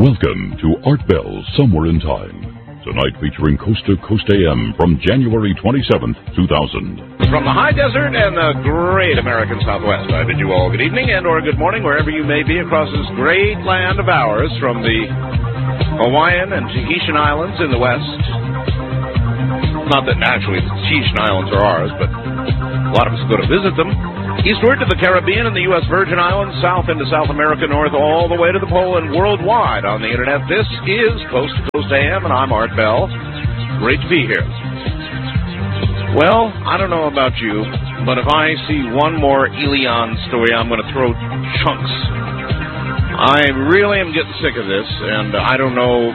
Welcome to Art Bell Somewhere in Time. Tonight featuring Coast to Coast AM from January 27th, 2000. From the high desert and the great American Southwest, I bid you all good evening and or good morning wherever you may be across this great land of ours, from the Hawaiian and Tahitian Islands in the west. Not that naturally the Tahitian Islands are ours, but a lot of us go to visit them. Eastward to the Caribbean and the U.S. Virgin Islands, south into South America, north all the way to the pole, and worldwide on the Internet. This is Coast to Coast AM, and I'm Art Bell. Great to be here. Well, I don't know about you, but if I see one more Elian story, I'm going to throw chunks. I really am getting sick of this, and I don't know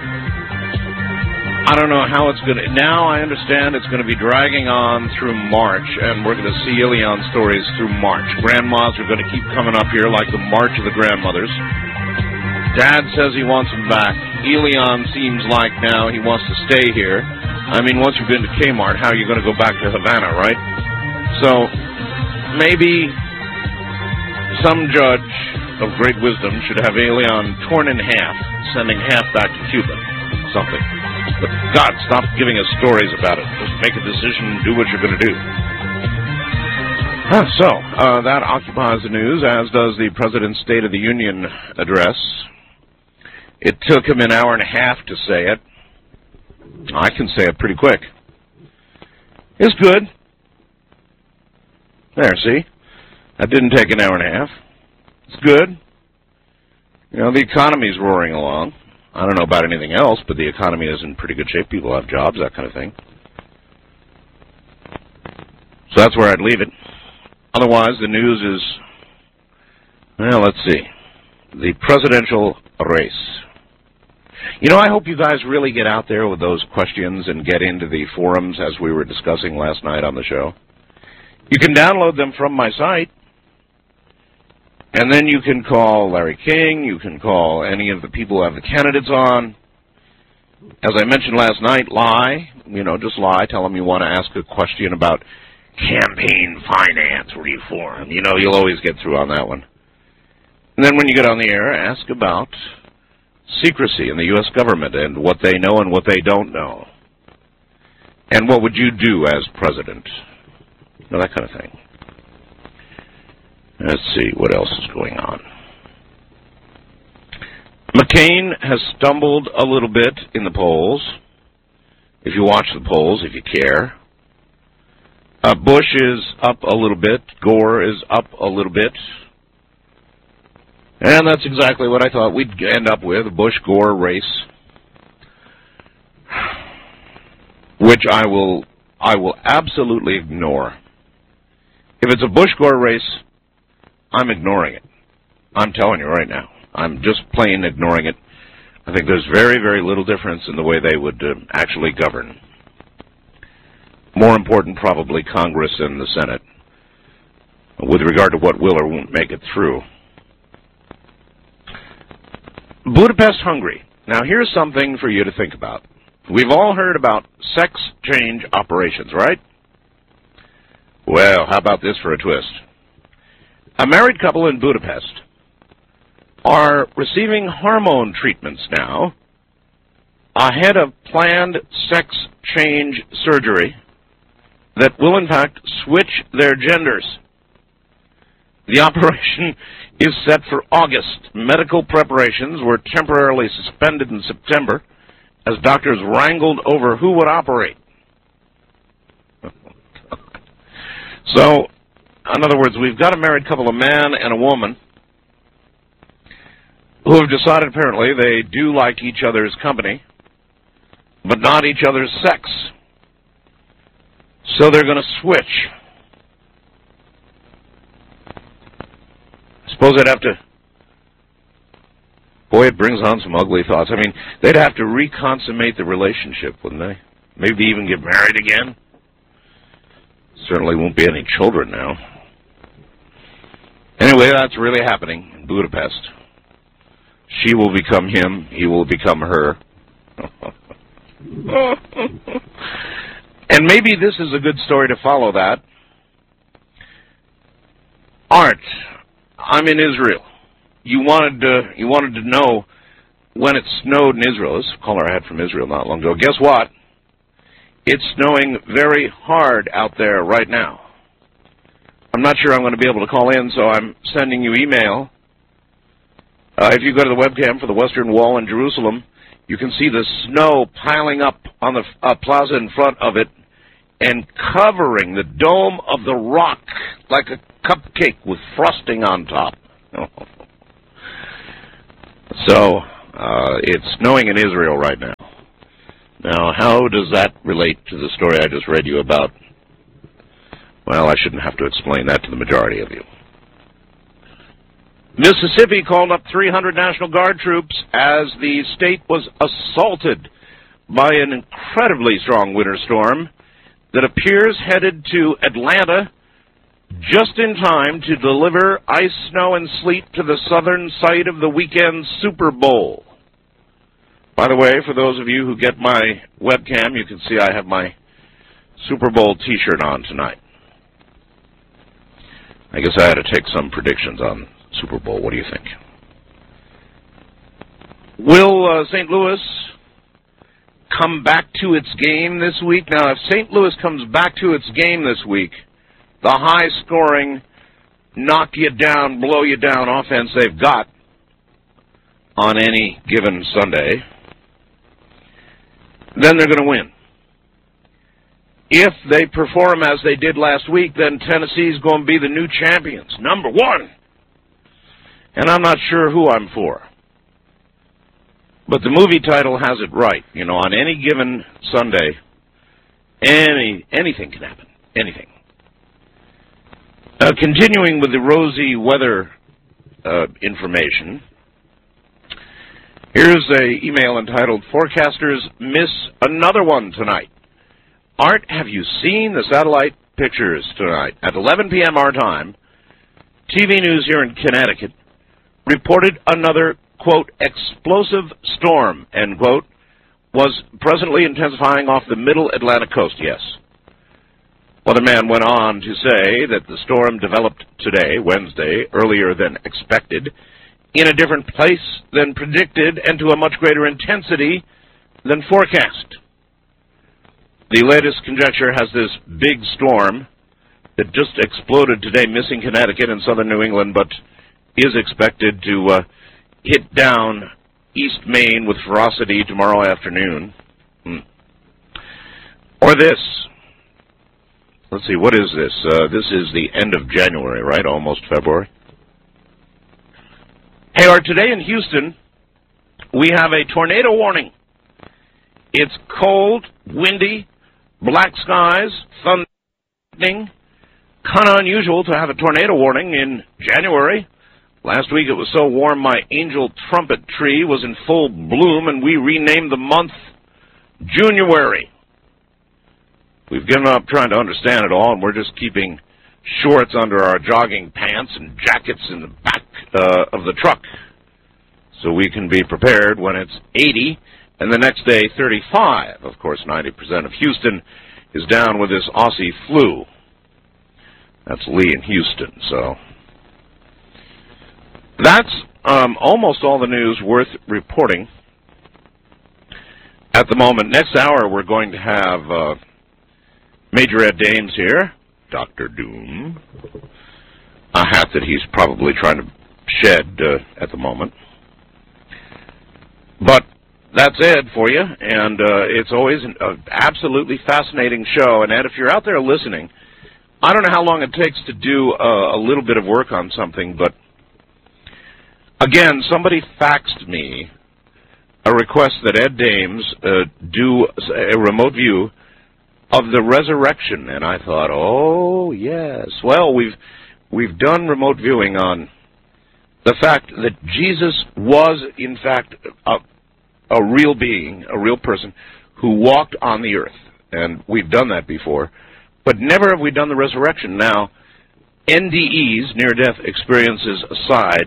how it's going to... Now I understand it's going to be dragging on through March, and we're going to see Elian stories through March. Grandmas are going to keep coming up here like the March of the Grandmothers. Dad says he wants him back. Elian seems like now he wants to stay here. I mean, once you've been to Kmart, how are you going to go back to Havana, right? So maybe some judge of great wisdom should have Elian torn in half, sending half back to Cuba. Something. But God, stop giving us stories about it. Just make a decision and do what you're going to do. So, that occupies the news, as does the President's State of the Union address. It took him an hour and a half to say it. I can say it pretty quick. It's good. There, see? That didn't take an hour and a half. It's good. You know, the economy's roaring along. I don't know about anything else, but the economy is in pretty good shape. People have jobs, that kind of thing. So that's where I'd leave it. Otherwise, the news is, well, let's see, the presidential race. You know, I hope you guys really get out there with those questions and get into the forums as we were discussing last night on the show. You can download them from my site. And then you can call Larry King, you can call any of the people who have the candidates on. As I mentioned last night, lie. You know, just lie. Tell them you want to ask a question about campaign finance reform. You know, you'll always get through on that one. And then when you get on the air, ask about secrecy in the U.S. government and what they know and what they don't know. And what would you do as president? You know, that kind of thing. Let's see what else is going on. McCain has stumbled a little bit in the polls. If you watch the polls, if you care. Bush is up a little bit. Gore is up a little bit. And that's exactly what I thought we'd end up with, a Bush-Gore race. Which I will absolutely ignore. If it's a Bush-Gore race, I'm ignoring it. I'm telling you right now. I'm just plain ignoring it. I think there's very, very little difference in the way they would actually govern. More important, probably, Congress and the Senate, with regard to what will or won't make it through. Budapest, Hungary. Now, here's something for you to think about. We've all heard about sex change operations, right? Well, how about this for a twist? A married couple in Budapest are receiving hormone treatments now ahead of planned sex change surgery that will, in fact, switch their genders. The operation is set for August. Medical preparations were temporarily suspended in September as doctors wrangled over who would operate. So, in other words, we've got a married couple, a man and a woman, who have decided apparently they do like each other's company, but not each other's sex. So they're going to switch. I suppose they'd have to... Boy, it brings on some ugly thoughts. I mean, they'd have to reconsummate the relationship, wouldn't they? Maybe even get married again. Certainly won't be any children now. Anyway, that's really happening in Budapest. She will become him. He will become her. And maybe this is a good story to follow that. Art, I'm in Israel. You wanted to know when it snowed in Israel. This is a caller I had from Israel not long ago. Guess what? It's snowing very hard out there right now. I'm not sure I'm going to be able to call in, so I'm sending you email. If you go to the webcam for the Western Wall in Jerusalem, you can see the snow piling up on the plaza in front of it and covering the dome of the rock like a cupcake with frosting on top. So, it's snowing in Israel right now. Now, how does that relate to the story I just read you about? Well, I shouldn't have to explain that to the majority of you. Mississippi called up 300 National Guard troops as the state was assaulted by an incredibly strong winter storm that appears headed to Atlanta just in time to deliver ice, snow, and sleet to the southern site of the weekend Super Bowl. By the way, for those of you who get my webcam, you can see I have my Super Bowl t-shirt on tonight. I guess I had to take some predictions on Super Bowl. What do you think? Will St. Louis come back to its game this week? Now, if St. Louis comes back to its game this week, the high-scoring, knock-you-down, blow-you-down offense they've got on any given Sunday, then they're going to win. If they perform as they did last week, then Tennessee's going to be the new champions, number one. And I'm not sure who I'm for. But the movie title has it right. You know, on any given Sunday, anything can happen. Anything. Continuing with the rosy weather information, here's an email entitled, "Forecasters Miss Another One Tonight." Art, have you seen the satellite pictures tonight? At 11 p.m. our time, TV News here in Connecticut reported another, quote, explosive storm, end quote, was presently intensifying off the middle Atlantic coast, yes. Weatherman went on to say that the storm developed today, Wednesday, earlier than expected, in a different place than predicted and to a much greater intensity than forecast. The latest conjecture has this big storm that just exploded today, missing Connecticut and southern New England, but is expected to hit down East Maine with ferocity tomorrow afternoon. Or this. Let's see, what is this? This is the end of January, right? Almost February. Hey, Art, today in Houston, we have a tornado warning. It's cold, windy, black skies, thundering. Kind of unusual to have a tornado warning in January. Last week it was so warm my angel trumpet tree was in full bloom, and we renamed the month January. We've given up trying to understand it all, and we're just keeping shorts under our jogging pants and jackets in the back of the truck so we can be prepared when it's 80 and the next day 35. Of course, 90% of Houston is down with this Aussie flu. That's Lee in Houston, so that's almost all the news worth reporting at the moment. Next hour, we're going to have Major Ed Dames here, Dr. Doom, a hat that he's probably trying to shed at the moment. But that's Ed for you, and it's always an absolutely fascinating show. And Ed, if you're out there listening, I don't know how long it takes to do a little bit of work on something, but again, somebody faxed me a request that Ed Dames do a remote view of the resurrection, and I thought, oh yes. Well, we've done remote viewing on the fact that Jesus was in fact a real being, a real person who walked on the earth, and we've done that before, but never have we done the resurrection. Now, NDEs, near-death experiences aside,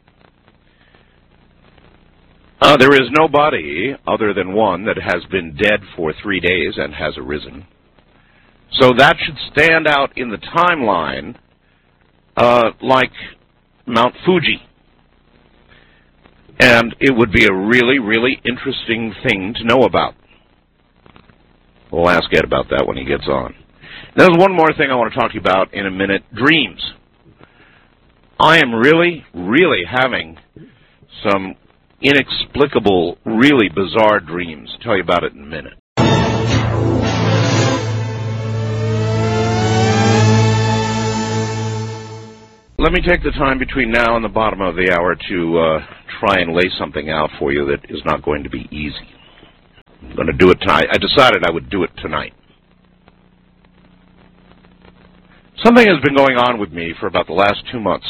there is no body other than one that has been dead for 3 days and has arisen. So that should stand out in the timeline like Mount Fuji. And it would be a really, really interesting thing to know about. We'll ask Ed about that when he gets on. There's one more thing I want to talk to you about in a minute. Dreams. I am really, really having some inexplicable, really bizarre dreams. I'll tell you about it in a minute. Let me take the time between now and the bottom of the hour to try and lay something out for you that is not going to be easy. I'm going to do it tonight. I decided I would do it tonight. Something has been going on with me for about the last 2 months.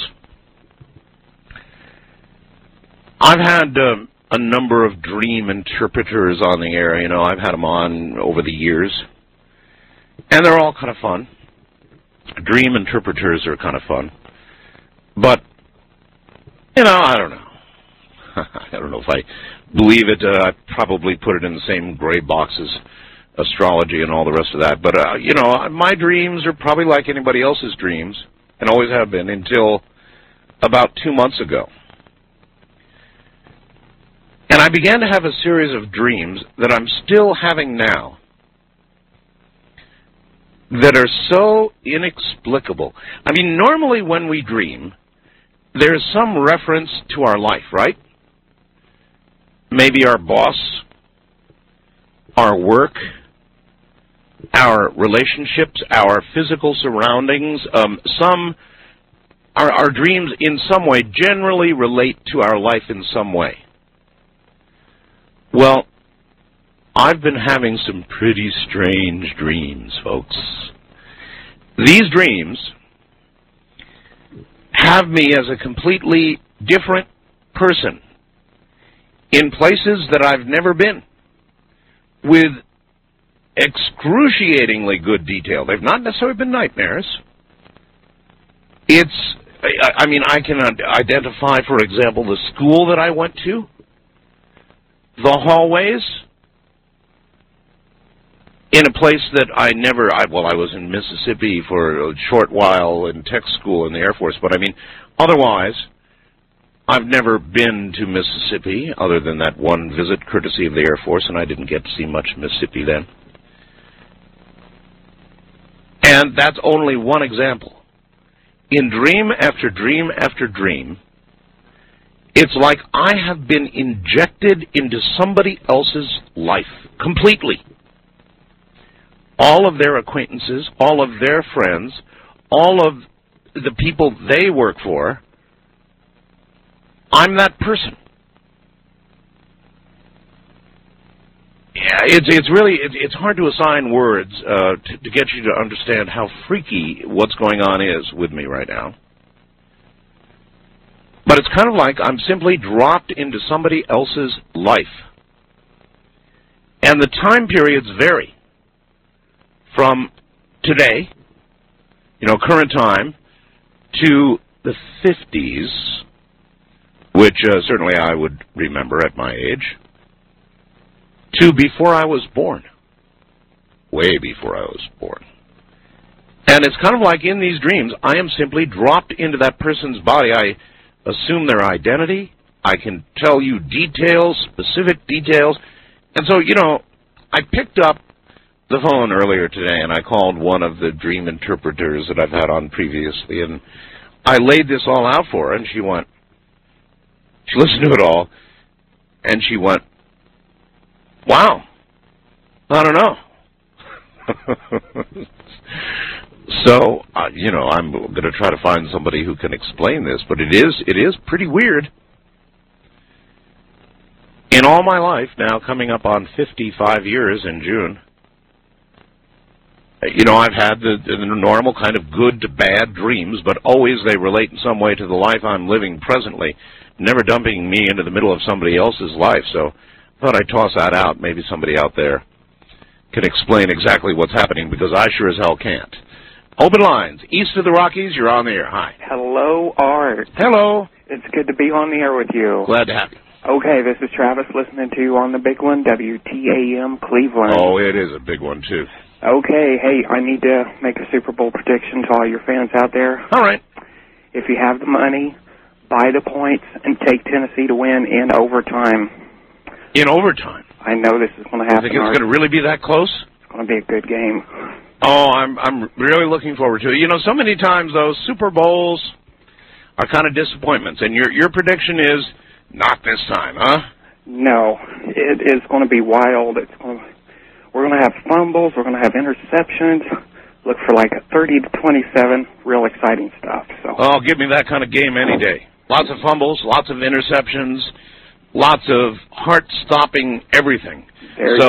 I've had a number of dream interpreters on the air. You know, I've had them on over the years. And they're all kind of fun. Dream interpreters are kind of fun. But, you know, I don't know. I don't know if I believe it. I probably put it in the same gray box as astrology and all the rest of that. But, you know, my dreams are probably like anybody else's dreams, and always have been, until about 2 months ago. And I began to have a series of dreams that I'm still having now that are so inexplicable. I mean, normally when we dream, there's some reference to our life, right? Maybe our boss, our work, our relationships, our physical surroundings. Our dreams in some way generally relate to our life in some way. Well, I've been having some pretty strange dreams, folks. These dreams have me as a completely different person in places that I've never been, with excruciatingly good detail. They've not necessarily been nightmares. I mean, I can identify, for example, the school that I went to, the hallways, in a place that I was in Mississippi for a short while in tech school in the Air Force, but I mean, otherwise, I've never been to Mississippi other than that one visit courtesy of the Air Force, and I didn't get to see much Mississippi then. And that's only one example. In dream after dream after dream, it's like I have been injected into somebody else's life completely. All of their acquaintances, all of their friends, all of the people they work for, I'm that person. Yeah, it's hard to assign words to get you to understand how freaky what's going on is with me right now. But it's kind of like I'm simply dropped into somebody else's life. And the time periods vary from today, current time, to the 50s, which certainly I would remember at my age, to before I was born, way before I was born. And it's kind of like in these dreams, I am simply dropped into that person's body. I assume their identity. I can tell you details, specific details. And so, I picked up the phone earlier today, and I called one of the dream interpreters that I've had on previously, and I laid this all out for her, and she listened to it all, and she went, wow, I don't know. So, I'm going to try to find somebody who can explain this, but it is pretty weird. In all my life, now coming up on 55 years in June, I've had the normal kind of good to bad dreams, but always they relate in some way to the life I'm living presently, never dumping me into the middle of somebody else's life. So I thought I'd toss that out. Maybe somebody out there can explain exactly what's happening, because I sure as hell can't. Open lines. East of the Rockies, you're on the air. Hi. Hello, Art. Hello. It's good to be on the air with you. Glad to have you. Okay, this is Travis listening to you on the big one, WTAM Cleveland. Oh, it is a big one, too. Okay, hey, I need to make a Super Bowl prediction to all your fans out there. All right. If you have the money, by the points and take Tennessee to win in overtime. In overtime? I know this is going to happen. You think it's going to really be that close? It's going to be a good game. Oh, I'm really looking forward to it. You know, so many times those Super Bowls are kind of disappointments, and your prediction is not this time, huh? No, it is going to be wild. We're going to have fumbles. We're going to have interceptions. Look for like a 30-27. Real exciting stuff. So. Oh, give me that kind of game any day. Lots of fumbles, lots of interceptions, lots of heart-stopping everything. There